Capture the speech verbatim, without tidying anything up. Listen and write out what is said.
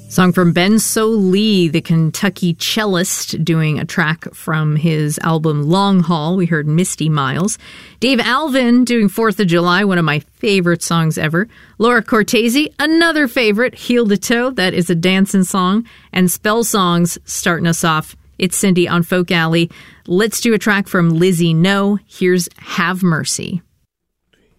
Song from Ben So Lee, the Kentucky cellist, doing a track from his album Long Haul. We heard Misty Miles. Dave Alvin doing fourth of July, one of my favorite songs ever. Laura Cortese, another favorite, Heel to Toe, that is a dancing song. And Spell Songs starting us off. It's Cindy on Folk Alley. Let's do a track from Lizzie No. Here's Have Mercy.